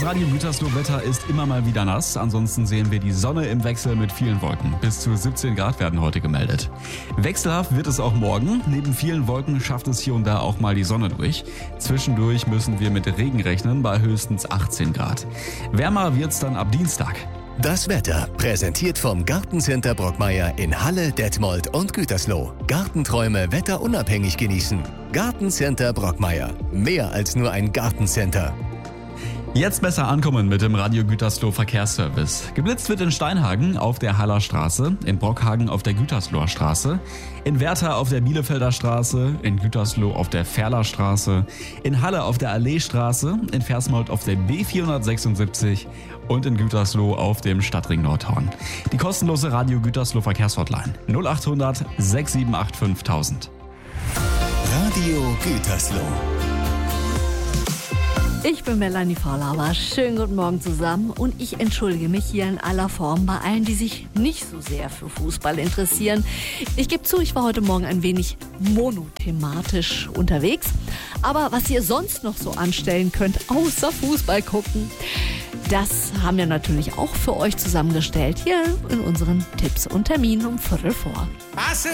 Radio Gütersloh-Wetter ist immer mal wieder nass. Ansonsten sehen wir die Sonne im Wechsel mit vielen Wolken. Bis zu 17 Grad werden heute gemeldet. Wechselhaft wird es auch morgen. Neben vielen Wolken schafft es hier und da auch mal die Sonne durch. Zwischendurch müssen wir mit Regen rechnen bei höchstens 18 Grad. Wärmer wird's dann ab Dienstag. Das Wetter präsentiert vom Gartencenter Brockmeier in Halle, Detmold und Gütersloh. Gartenträume wetterunabhängig genießen. Gartencenter Brockmeier. Mehr als nur ein Gartencenter. Jetzt besser ankommen mit dem Radio Gütersloh Verkehrsservice. Geblitzt wird in Steinhagen auf der Haller Straße, in Brockhagen auf der Gütersloher Straße, in Werther auf der Bielefelder Straße, in Gütersloh auf der Ferler Straße, in Halle auf der Alleestraße, in Versmold auf der B476 und in Gütersloh auf dem Stadtring Nordhorn. Die kostenlose Radio Gütersloh Verkehrshotline 0800 6785 5000. Radio Gütersloh. Ich bin Melanie Vorlauber. Schönen guten Morgen zusammen und ich entschuldige mich hier in aller Form bei allen, die sich nicht so sehr für Fußball interessieren. Ich gebe zu, ich war heute Morgen ein wenig monothematisch unterwegs. Aber was ihr sonst noch so anstellen könnt, außer Fußball gucken, das haben wir natürlich auch für euch zusammengestellt hier in unseren Tipps und Terminen um 15:45. Passe